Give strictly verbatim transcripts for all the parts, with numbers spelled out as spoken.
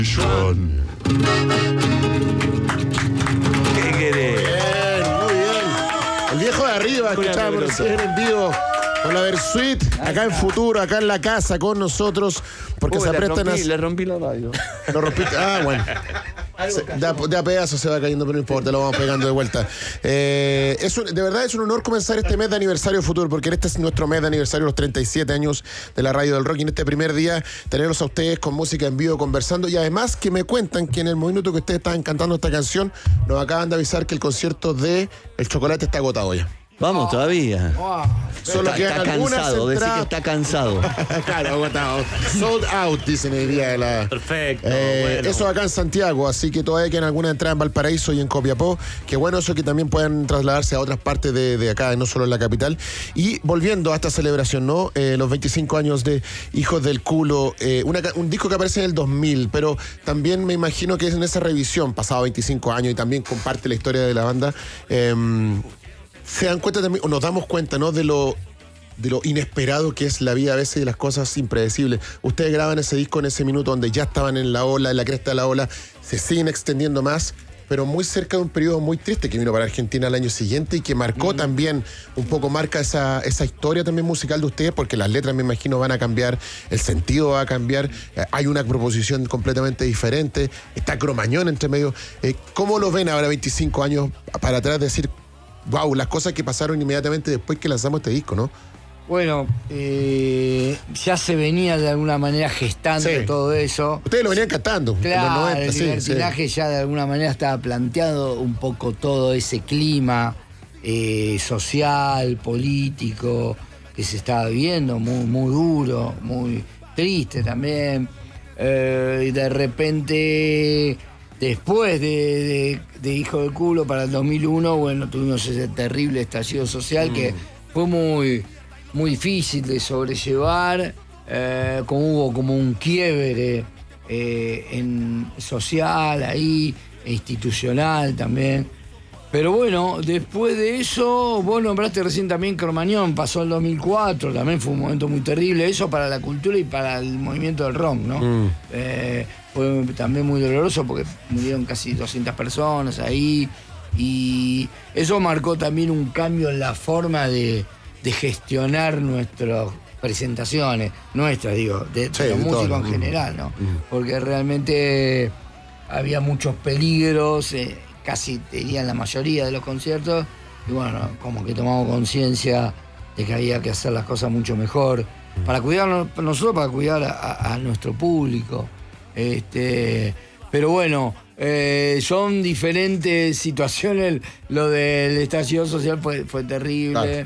¿Qué querés? Bien, muy bien. El viejo de arriba, escuchábamos recién en vivo con la Versuit, acá en Futuro, acá en la casa con nosotros, porque Uy, se le aprestan rompí, a... le rompí la radio. Lo rompiste. Ah, bueno. Se, de, a, de a pedazos se va cayendo, pero no importa, lo vamos pegando de vuelta. Eh, es un, de verdad es un honor comenzar este mes de aniversario Futuro, porque este es nuestro mes de aniversario, los treinta y siete años de la radio del rock, y en este primer día tenerlos a ustedes con música en vivo, conversando, y además que me cuentan que en el minuto que ustedes estaban cantando esta canción, nos acaban de avisar que el concierto de El Chocolate está agotado ya. Vamos, oh, todavía. Wow. Solo está, quedan está algunas cansado, decir entradas. que está cansado. Claro, agotado. Sold out, dicen el día de la... Perfecto. Eh, bueno. Eso acá en Santiago, así que todavía quedan algunas entradas en Valparaíso y en Copiapó. Qué bueno eso, que también puedan trasladarse a otras partes de, de acá, no solo en la capital. Y volviendo a esta celebración, ¿no? Eh, los veinticinco años de Hijos del Culo, eh, una, un disco que aparece en el dos mil, pero también me imagino que es en esa revisión, pasado veinticinco años, y también comparte la historia de la banda. Eh, se dan cuenta también, o nos damos cuenta, ¿no? De lo, de lo inesperado que es la vida a veces y de las cosas impredecibles. Ustedes graban ese disco en ese minuto donde ya estaban en la ola, en la cresta de la ola, se siguen extendiendo más, pero muy cerca de un periodo muy triste que vino para Argentina el año siguiente y que marcó mm. también, un poco marca esa, esa historia también musical de ustedes, porque las letras, me imagino, van a cambiar, el sentido va a cambiar, eh, hay una proposición completamente diferente, está Cromañón entre medio. Eh, ¿Cómo lo ven ahora, veinticinco años para atrás, decir, wow, las cosas que pasaron inmediatamente después que lanzamos este disco, ¿no? Bueno, eh, ya se venía de alguna manera gestando sí. todo eso. Ustedes lo venían cantando. Claro, en los noventa, el sí, libertinaje sí. ya de alguna manera estaba planteado un poco todo ese clima eh, social, político, que se estaba viviendo, muy, muy duro, muy triste también. Eh, y de repente... Después de, de, de Hijo de Culo para el dos mil uno, bueno, tuvimos ese terrible estallido social mm. que fue muy, muy difícil de sobrellevar, eh, como hubo como un quiebre eh, en social ahí, e institucional también. Pero bueno, después de eso, vos nombraste recién también Cromañón, pasó el dos mil cuatro, también fue un momento muy terrible, eso para la cultura y para el movimiento del rock, ¿no? Mm. Eh, fue también muy doloroso porque murieron casi doscientas personas ahí, y eso marcó también un cambio en la forma de, de gestionar nuestras presentaciones, nuestras, digo, de, sí, de los músicos todo. En general, ¿no? Mm. Porque realmente había muchos peligros, eh, casi diría en la mayoría de los conciertos, y bueno, como que tomamos conciencia de que había que hacer las cosas mucho mejor, para cuidarnos, nosotros para cuidar a, a nuestro público. Este, pero bueno, eh, son diferentes situaciones. Lo del estallido social fue, fue terrible, claro,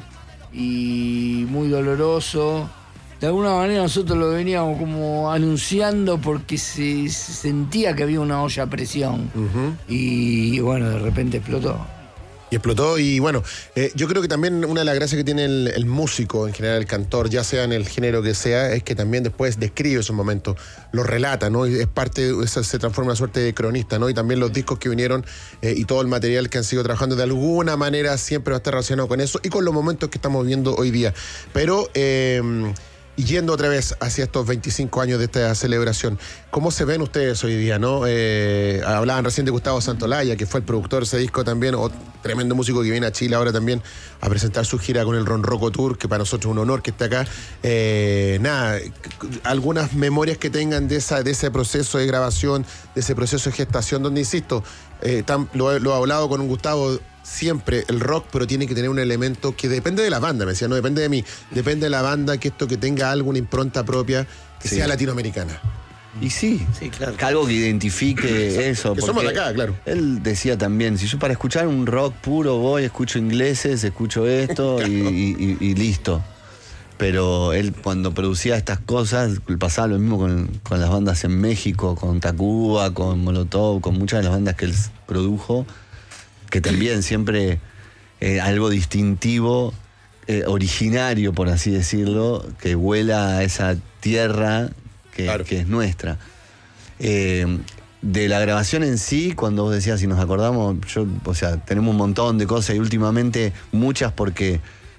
y muy doloroso. De alguna manera nosotros lo veníamos como anunciando porque se, se sentía que había una olla a presión. Uh-huh. Y bueno, de repente explotó. Y explotó, y bueno, eh, yo creo que también una de las gracias que tiene el, el músico, en general el cantor, ya sea en el género que sea, es que también después describe esos momentos, lo relata, ¿no? Y es parte, eso se transforma en una suerte de cronista, ¿no? Y también los discos que vinieron eh, y todo el material que han sido trabajando, de alguna manera siempre va a estar relacionado con eso y con los momentos que estamos viviendo hoy día. Pero... Eh, Y yendo otra vez hacia estos veinticinco años de esta celebración, ¿cómo se ven ustedes hoy día, no? Eh, hablaban recién de Gustavo Santolaya, que fue el productor de ese disco también, o tremendo músico que viene a Chile ahora también a presentar su gira con el Ronroco Tour, que para nosotros es un honor que esté acá. Eh, nada, algunas memorias que tengan de, esa, de ese proceso de grabación, de ese proceso de gestación, donde, insisto, eh, tan, lo, lo he hablado con un Gustavo, siempre el rock, pero tiene que tener un elemento que depende de la banda, me decía, no depende de mí, depende de la banda, que esto que tenga alguna impronta propia, que sí. sea latinoamericana. Y sí, sí, claro, que algo que identifique eso. Que somos de acá, claro. Él decía también, si yo para escuchar un rock puro voy, escucho ingleses, escucho esto claro. y, y, y listo. Pero él cuando producía estas cosas, pasaba lo mismo con, con las bandas en México, con Tacuba, con Molotov, con muchas de las bandas que él produjo, que también siempre eh, algo distintivo, eh, originario, por así decirlo, que huela a esa tierra que, claro. que es nuestra. Eh, de la grabación en sí, cuando vos decías, si nos acordamos, yo, o sea, tenemos un montón de cosas y últimamente muchas porque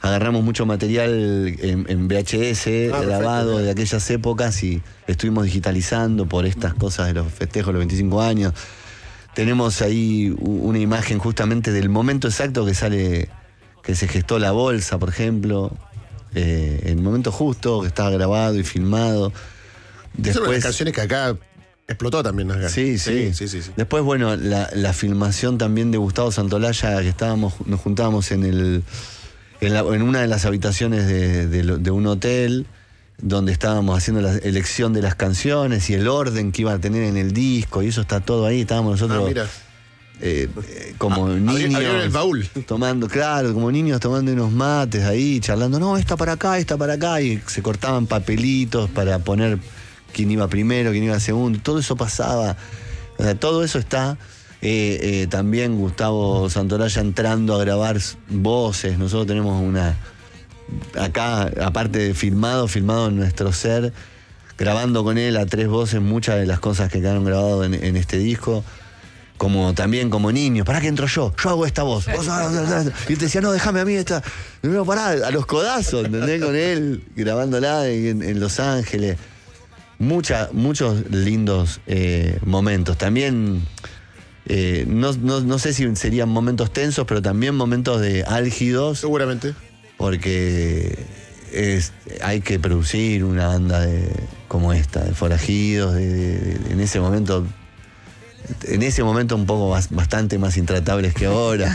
agarramos mucho material en, en V H S, Ah, grabado perfecto. de aquellas épocas y estuvimos digitalizando por estas cosas de los festejos de los veinticinco años. Tenemos ahí u- una imagen justamente del momento exacto que sale, que se gestó la bolsa, por ejemplo. Eh, el momento justo, que estaba grabado y filmado. Esa es una de las Después, canciones que acá explotó también. Acá. sí, sí. sí, sí, sí. Después, bueno, la, la filmación también de Gustavo Santolaya, que estábamos, nos juntábamos en el en, la- en una de las habitaciones de, de lo- de un hotel, donde estábamos haciendo la elección de las canciones y el orden que iba a tener en el disco, y eso está todo ahí. Estábamos nosotros Ah, mira. eh, eh, como Ah, niños. abri- abrieron el baúl. Tomando, claro, como niños tomando unos mates ahí, charlando, no, esta para acá, esta para acá, y se cortaban papelitos para poner quién iba primero, quién iba segundo, todo eso pasaba, o sea, todo eso está. Eh, eh, también Gustavo Santolaya entrando a grabar s- voces, nosotros tenemos una, acá, aparte de filmado, filmado en nuestro ser, grabando con él a tres voces muchas de las cosas que quedaron grabadas en, en este disco. Como también como niños, pará que entro yo, yo hago esta voz. Vos, ah, ah, ah, y él te decía, no, déjame a mí esta. No, pará, a los codazos, ¿entendés? Con él, grabándola en, en Los Ángeles. Mucha, muchos lindos eh, momentos. También, eh, no, no, no sé si serían momentos tensos, pero también momentos de álgidos, Seguramente. porque es, hay que producir una banda de, como esta, de forajidos, de, de- de- en ese momento. En ese momento un poco más, bastante más intratables que ahora.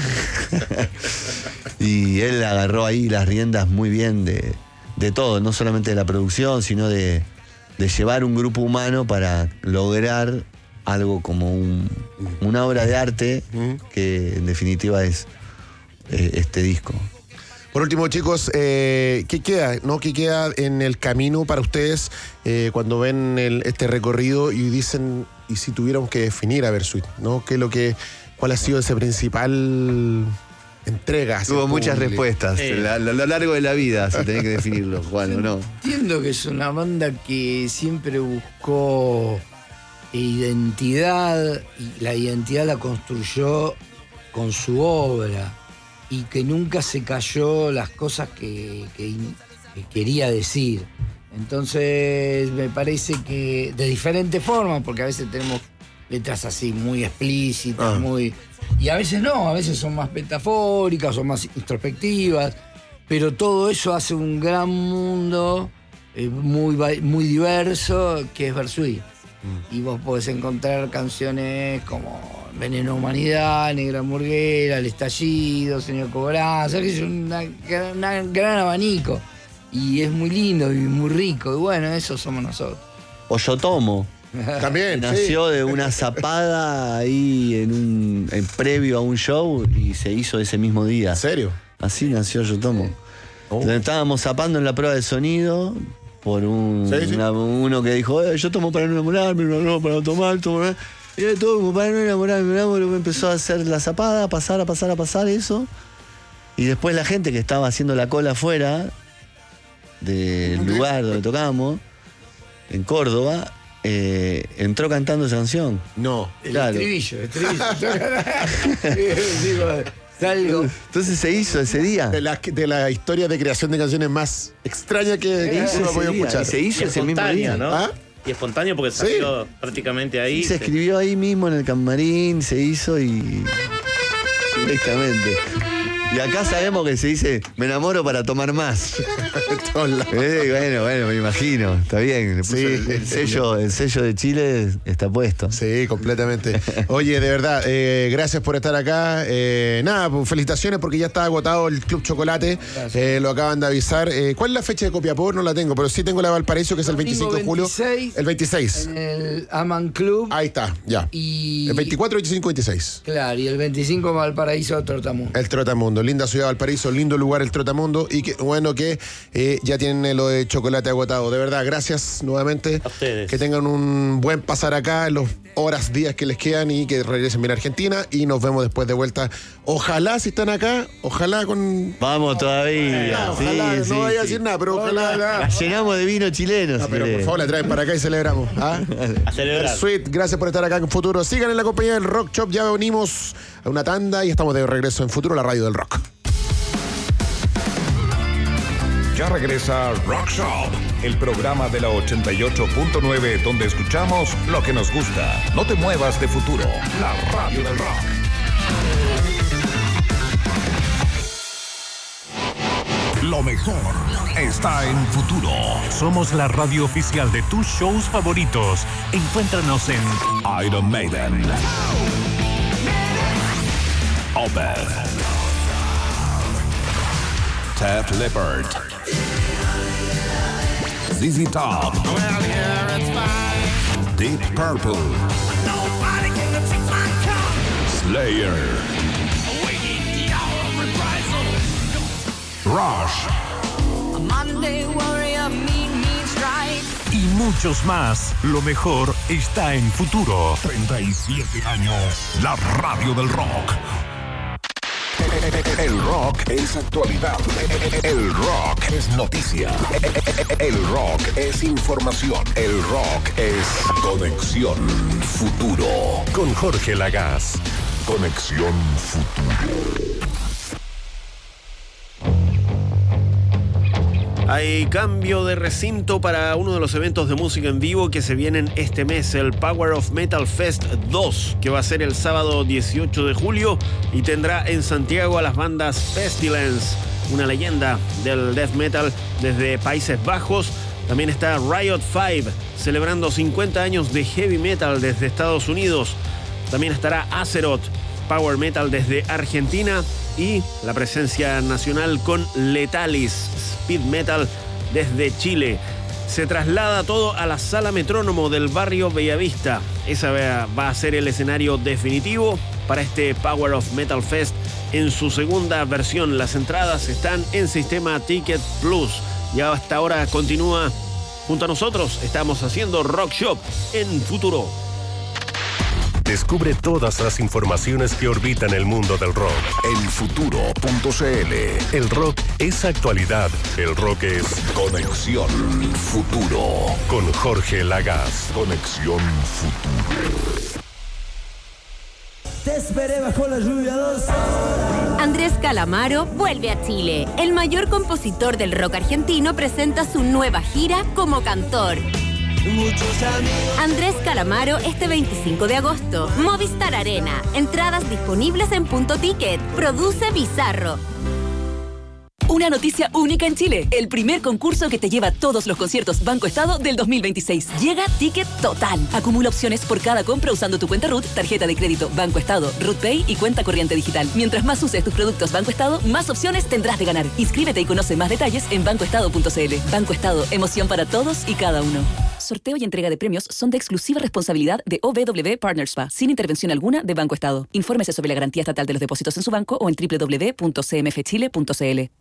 Y él agarró ahí las riendas muy bien de, de todo, no solamente de la producción, sino de, de llevar un grupo humano para lograr algo como un- una obra de arte que en definitiva es eh, este disco. Por último, chicos, eh, ¿qué queda? ¿No? ¿Qué queda en el camino para ustedes eh, cuando ven el- este recorrido y dicen, y si tuviéramos que definir a Versuit, ¿no? ¿Qué es lo que, cuál ha sido ese principal entrega? hacia Tuvo el muchas público? respuestas Sí. a lo largo de la vida, si tenés que definirlo, Juan, ¿o no? Entiendo que es una banda que siempre buscó identidad y la identidad la construyó con su obra y que nunca se cayó las cosas que, que- que quería decir. Entonces me parece que de diferentes formas, porque a veces tenemos letras así muy explícitas, Ah. muy... Y a veces no, a veces son más metafóricas o más introspectivas, pero todo eso hace un gran mundo eh, muy, va- muy diverso que es Versuit. Y vos podés encontrar canciones como Veneno Humanidad, Negra Murguera, El Estallido, Señor Cobranza, que es una, gran- una gran abanico. Y es muy lindo y muy rico. Y bueno, eso somos nosotros. Oyotomo. También, sí. Nació de una zapada ahí en un en previo a un show y se hizo ese mismo día. ¿En serio? Así nació Yotomo. Oh. Entonces, estábamos zapando en la prueba de sonido por un Sí, sí. una- uno que dijo, eh, yo tomo para no enamorarme, no, no para tomar, tomar. Y él tomo para no enamorarme, enamorarme, empezó a hacer la zapada, a pasar, a pasar, a pasar eso. Y después la gente que estaba haciendo la cola afuera del lugar donde tocábamos, en Córdoba, eh, entró cantando esa canción. No. El Claro. estribillo, el estribillo. Digo, salgo. Entonces se hizo ese día. De la, de la historia de creación de canciones más extraña que, Se que hizo uno ha ese podido día, escuchar. y se hizo Y ese mismo espontánea, día. ¿no? ¿Ah? Y espontáneo porque Sí. salió prácticamente ahí. Y se escribió ahí mismo en el camarín, se hizo y. Directamente. Y acá sabemos que se dice, me enamoro para tomar más. En todos lados. Eh, bueno, bueno, me imagino. Está bien. Le puso Sí. el, el sello, el sello de Chile está puesto. Sí, completamente. Oye, de verdad, eh, gracias por estar acá. Eh, nada, pues, felicitaciones porque ya está agotado el Club Chocolate. Eh, lo acaban de avisar. Eh, ¿Cuál es la fecha de Copiapó? No la tengo, pero sí tengo la de Valparaíso, que es el veinticinco de julio. veintiséis. El veintiséis. En el Aman Club. Ahí está, ya. Y. El veinticuatro, veinticinco, veintiséis. Claro, y el veinticinco Valparaíso Trotamundo. El Trotamundo, linda ciudad de Valparaíso, lindo lugar el Trotamundo y que bueno que eh, ya tienen lo de chocolate agotado. De verdad, gracias nuevamente. A ustedes. Que tengan un buen pasar acá en los horas, días que les quedan y que regresen bien a Argentina y nos vemos después de vuelta. Ojalá si están acá, ojalá con... Vamos todavía. Ah, Sí, ojalá, no sí, vaya a sí. decir nada, pero ojalá... La llenamos de vino chileno. No, si pero por querés. favor la traen para acá y celebramos. ¿ah? A celebrar. Sweet, gracias por estar acá en Futuro. Sigan en la compañía del Rock Shop, ya venimos a una tanda y estamos de regreso en Futuro, la radio del rock. Ya regresa Rock Shop, el programa de la ochenta y ocho punto nueve donde escuchamos lo que nos gusta. No te muevas de Futuro, la radio del rock. Lo mejor está en Futuro. Somos la radio oficial de tus shows favoritos. Encuéntranos en Iron Maiden, Opeth, Def Leppard, Z Z Top, Deep Purple, Slayer, Rush y muchos más. Lo mejor está en Futuro. treinta y siete años, la radio del rock. El rock es actualidad. El rock es noticia. El rock es información. El rock es Conexión Futuro. Con Jorge Lagaz. Conexión Futuro. Hay cambio de recinto para uno de los eventos de música en vivo que se vienen este mes, el Power of Metal Fest dos, que va a ser el sábado dieciocho de julio y tendrá en Santiago a las bandas Pestilence, una leyenda del death metal desde Países Bajos. También está Riot cinco, celebrando cincuenta años de heavy metal desde Estados Unidos. También estará Azeroth, power metal desde Argentina, y la presencia nacional con Letalis, speed metal desde Chile. Se traslada todo a la Sala Metrónomo del barrio Bellavista. Esa va a ser el escenario definitivo para este Power of Metal Fest en su segunda versión. Las entradas están en Sistema Ticket Plus. Y hasta ahora continúa junto a nosotros. Estamos haciendo Rock Shop en Futuro. Descubre todas las informaciones que orbitan el mundo del rock en futuro punto c l. El rock es actualidad. El rock es Conexión Futuro. Con Jorge Lagaz. Conexión Futuro. Te esperé bajo la lluvia dos horas. Andrés Calamaro vuelve a Chile. El mayor compositor del rock argentino presenta su nueva gira como cantor. Andrés Calamaro este veinticinco de agosto. Movistar Arena. Entradas disponibles en Punto Ticket. Produce Bizarro. Una noticia única en Chile. El primer concurso que te lleva todos los conciertos Banco Estado del dos mil veintiséis. Llega Ticket Total. Acumula opciones por cada compra usando tu cuenta R U T, tarjeta de crédito Banco Estado, R U T Pay y cuenta corriente digital. Mientras más uses tus productos Banco Estado, más opciones tendrás de ganar. Inscríbete y conoce más detalles en banco estado punto c l. Banco Estado, emoción para todos y cada uno. Sorteo y entrega de premios son de exclusiva responsabilidad de O B W Partners P A, sin intervención alguna de Banco Estado. Infórmese sobre la garantía estatal de los depósitos en su banco o en doble u doble u doble u punto c m f chile punto c l.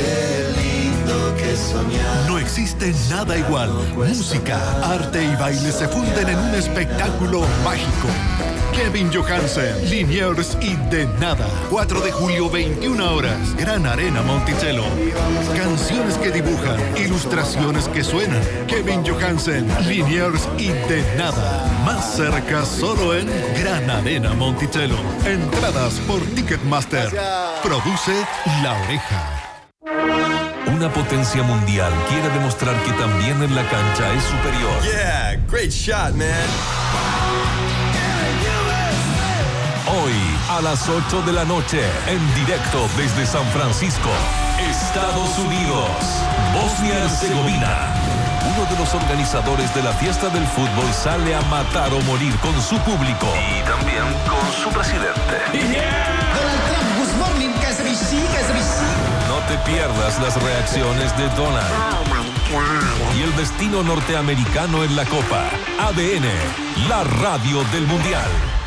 No existe nada igual. Música, arte y baile se funden en un espectáculo mágico. Kevin Johansen, Liniers y De Nada. cuatro de julio, veintiuna horas. Gran Arena Monticello. Canciones que dibujan, ilustraciones que suenan. Kevin Johansen, Liniers y De Nada. Más cerca solo en Gran Arena Monticello. Entradas por Ticketmaster. Produce La Oreja. Una potencia mundial quiere demostrar que también en la cancha es superior. Yeah, great shot, man. Hoy, a las ocho de la noche, en directo desde San Francisco, Estados Unidos, Bosnia-Herzegovina. Uno de los organizadores de la fiesta del fútbol sale a matar o morir con su público. Y también con su presidente. Yeah. Donald Trump, good morning, Kazrishi, Kazrishi. No te pierdas las reacciones de Donald. Oh my God. Y el destino norteamericano en la Copa. A D N, la radio del Mundial.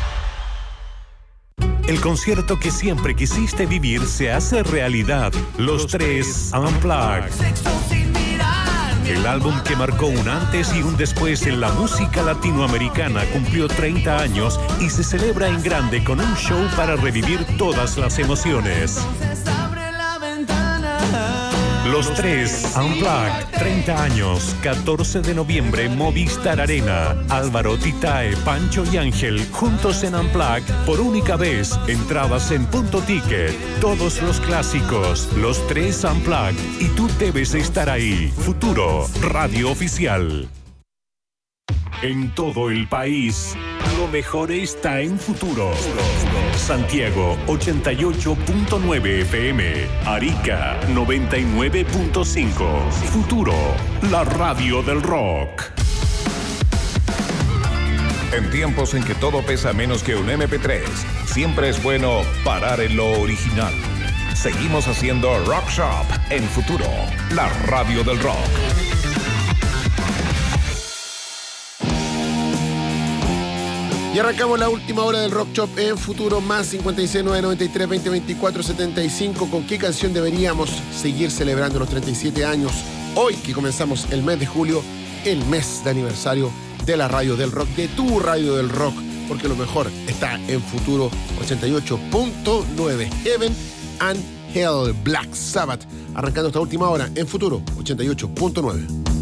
El concierto que siempre quisiste vivir se hace realidad. Los, Los tres Unplugged. El álbum que marcó un antes y un después en la música latinoamericana cumplió treinta años y se celebra en grande con un show para revivir todas las emociones. Los Tres Unplugged, treinta años, catorce de noviembre, Movistar Arena. Álvaro, Titae, Pancho y Ángel, juntos en Unplugged, por única vez, entradas en Punto Ticket. Todos los clásicos, Los Tres Unplugged, y tú debes estar ahí. Futuro, radio oficial. En todo el país, lo mejor está en Futuro. Santiago, ochenta y ocho punto nueve F M. Arica, noventa y nueve punto cinco. Futuro, la radio del rock. En tiempos en que todo pesa menos que un eme pe tres, siempre es bueno parar en lo original. Seguimos haciendo Rock Shop en Futuro, la radio del rock. Y arrancamos la última hora del Rock Shop en Futuro, más cincuenta y seis, nueve noventa y tres, veinte veinticuatro, setenta y cinco. ¿Con qué canción deberíamos seguir celebrando los treinta y siete años? Hoy que comenzamos el mes de julio, el mes de aniversario de la radio del rock, de tu radio del rock, porque lo mejor está en Futuro ochenta y ocho punto nueve. Heaven and Hell, Black Sabbath, arrancando esta última hora en Futuro ochenta y ocho punto nueve.